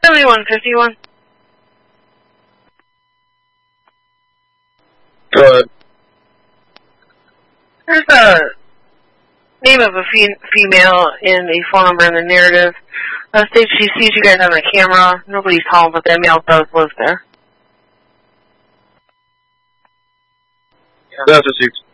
7151. Go ahead. There's a name of a female in the phone number in the narrative. States she sees you guys on the camera. Nobody's home, but that male does live there. That's received.